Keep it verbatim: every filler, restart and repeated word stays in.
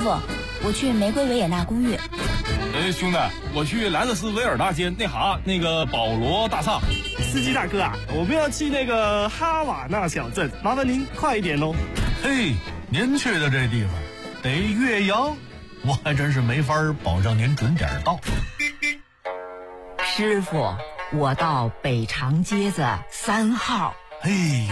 傅，我去玫瑰维也纳公寓。 哎，兄弟，我去莱特斯维尔大街那哈那个保罗大厦。 司机大哥啊，我们要去那个哈瓦那小镇，麻烦您快一点哦。 嘿，您去的这地方得岳阳，我还真是没法保证您准点到。 师傅，我到北长街子三号。 嘿。